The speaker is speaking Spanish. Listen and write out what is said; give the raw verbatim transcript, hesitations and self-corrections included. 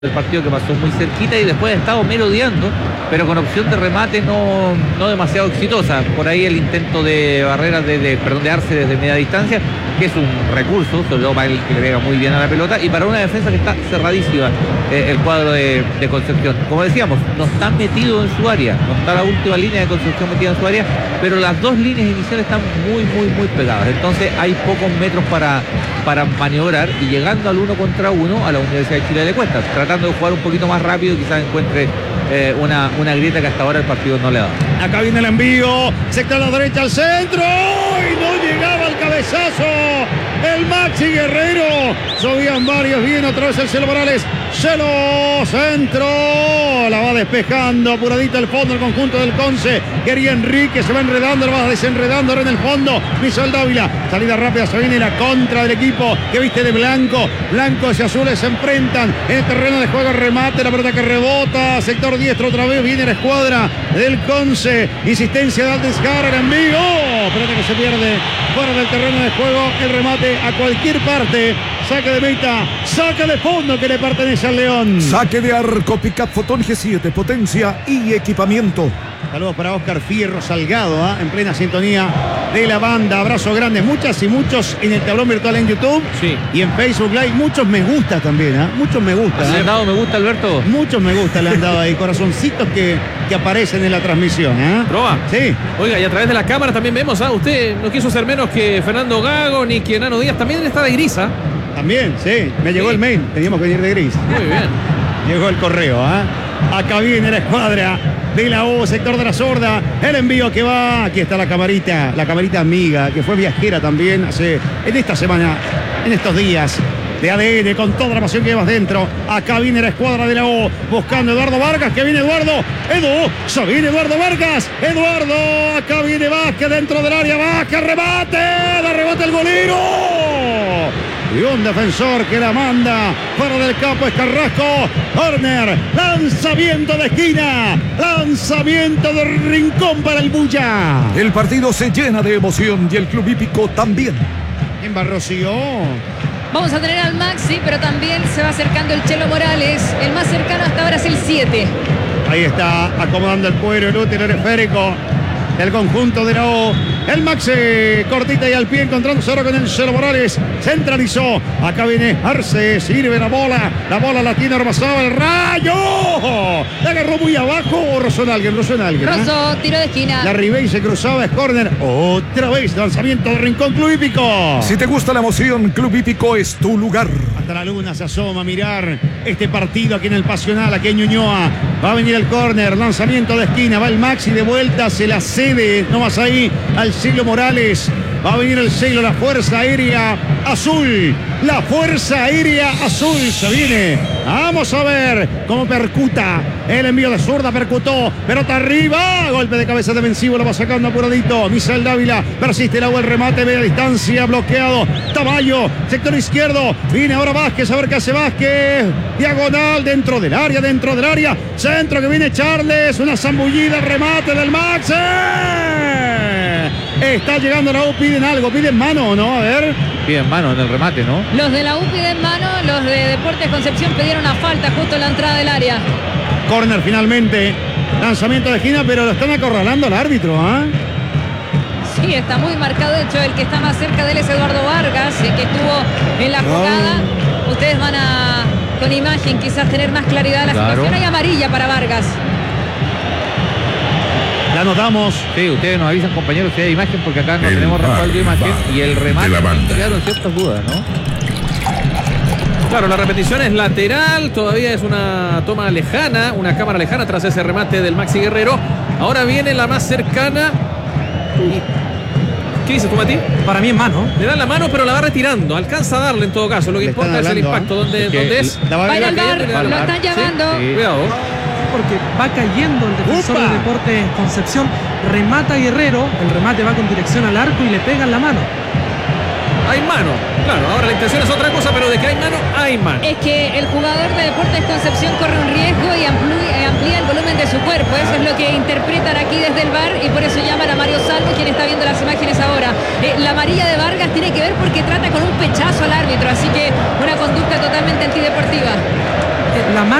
el partido que pasó muy cerquita y después ha estado merodeando, pero con opción de remate no, no demasiado exitosa. Por ahí el intento de barreras de, de, perdón, de arce desde media distancia, que es un recurso, sobre todo para el que le pega muy bien a la pelota, y para una defensa que está cerradísima, eh, el cuadro de, de Concepción. Como decíamos, no está metido en su área, no está la última línea de Concepción metida en su área, pero las dos líneas iniciales están muy, muy, muy pegadas. Entonces hay pocos metros para, para maniobrar, y llegando al uno contra uno a la Universidad de Chile le cuesta. Tratando de jugar un poquito más rápido, quizás encuentre eh, una, una grieta que hasta ahora el partido no le ha dado. Acá viene el envío, sector a la derecha al centro, y no llegaba el cabezazo, el Maxi Guerrero, subían varios, viene otra vez el Celo Morales, Celo, centro, la va despejando, apuradita el fondo, el conjunto del Conce, quería Enrique, se va enredando, lo va desenredando ahora en el fondo, Misael Dávila, salida rápida, se viene la contra del equipo que viste de blanco, blancos y azules se enfrentan en el terreno de juego, remate, la pelota que rebota, sector diestro otra vez, viene la escuadra del Conce, insistencia de Aldescar, el envío, pelota que se pierde fuera del terreno de juego, el remate a cualquier parte, saque de meta, saque de fondo que le pertenece al León. Saque de arco, Pickup Fotón G siete, potencia y equipamiento. Saludos para Oscar Fierro Salgado, ¿eh? En plena sintonía de la banda. Abrazo grande, muchas y muchos en el tablón virtual en YouTube. Sí. Y en Facebook Live, muchos me gusta también, ¿eh? Muchos me gusta. ¿Le ¿eh? han dado me gusta, Alberto? Muchos me gusta le han dado ahí, corazoncitos que, que aparecen en la transmisión, ¿eh? Proba. Sí. Oiga, y a través de la cámara también vemos, ¿ah? Usted no quiso ser menos que Fernando Gago ni que Nano Díaz, también está de grisa. También, sí. Me llegó Sí. el mail, teníamos que venir de gris. Muy bien. Llegó el correo, ¿eh? Acá viene la escuadra de la U, sector de la Sorda. El envío que va. Aquí está la camarita, la camarita amiga, que fue viajera también hace, en esta semana, en estos días de A D N, con toda la pasión que llevas dentro. Acá viene la escuadra de la U, buscando a Eduardo Vargas, que viene Eduardo. Edu, se viene Eduardo Vargas. Eduardo, acá viene Vázquez dentro del área. Vázquez, remate, la rebate el golero. Y un defensor que la manda fuera del campo es Carrasco. Corner, lanzamiento de esquina, lanzamiento de rincón para el Bulla. El partido se llena de emoción y el club hípico también. En Barrocio. Vamos a tener al Maxi, pero también se va acercando el Chelo Morales. El más cercano hasta ahora es el siete. Ahí está acomodando el cuero, el útil, el esférico del conjunto de la O. El Maxi, cortita y al pie, encontrándose ahora con el Celo Morales. Centralizó. Acá viene Arce, sirve la bola. La bola la tiene Ormazábal. El rayo. La agarró muy abajo o rozó en alguien, rozó en alguien. ¿eh? Rosso, tiro de esquina. La Ribey se cruzaba, es córner. Otra vez, lanzamiento de Rincón, Club Hípico. Si te gusta la emoción, Club Hípico es tu lugar. Hasta la luna se asoma a mirar este partido aquí en el Pasional, aquí en Ñuñoa. Va a venir el córner, lanzamiento de esquina, va el Maxi de vuelta, se la cede, no más ahí, al Celo Morales. Va a venir el Celo, la Fuerza Aérea Azul. La Fuerza Aérea Azul se viene. Vamos a ver cómo percuta. El envío de zurda percutó. Pelota arriba. Golpe de cabeza defensivo. Lo va sacando apuradito. Misael Dávila. Persiste el agua. El remate. Media distancia. Bloqueado. Tamayo. Sector izquierdo. Viene ahora Vázquez. A ver qué hace Vázquez. Diagonal. Dentro del área. Dentro del área. Centro que viene Charles. Una zambullida. El remate del Max. Está llegando la U. Piden algo. Piden mano o no. A ver. Piden mano en el remate, ¿no? Los de la U piden mano, los de Deportes Concepción pidieron una falta justo en la entrada del área. Corner finalmente. Lanzamiento de esquina, pero lo están acorralando al árbitro, ¿ah? ¿eh? Sí, está muy marcado. De hecho, el que está más cerca de él es Eduardo Vargas, el que estuvo en la jugada. Ustedes van a, con imagen, quizás tener más claridad de la Claro. situación. Hay amarilla para Vargas. La notamos. Sí, ustedes nos avisan, compañeros, si hay imagen, porque acá no El tenemos respaldo de imagen. bar Y el remate, de la banda. quedaron ciertas dudas, ¿no? Claro, la repetición es lateral, todavía es una toma lejana, una cámara lejana tras ese remate del Maxi Guerrero. Ahora viene la más cercana. ¿Qué dices tú, Mati? Para mí es mano. Le dan la mano, pero la va retirando. Alcanza a darle en todo caso. Lo que Le importa están es el hablando, impacto. ¿eh? ¿Dónde, Es que dónde es? La va a Va a ir ver al aquí. bar, le da lo la están mano. llamando. Sí. Cuidado. Porque va cayendo el defensor ¡Upa! de Deportes Concepción. Remata Guerrero. El remate va con dirección al arco y le pega en la mano. Hay mano. Claro, ahora la intención es otra cosa, pero de que hay mano, hay mano. Es que el jugador de Deportes Concepción corre un riesgo y amplía, amplía el volumen de su cuerpo. Eso es lo que interpretan aquí desde el V A R y por eso llaman a Mario Salvo, quien está viendo las imágenes ahora. Eh, la amarilla de Vargas tiene que ver porque trata con un pechazo al árbitro, así que una conducta totalmente antideportiva. la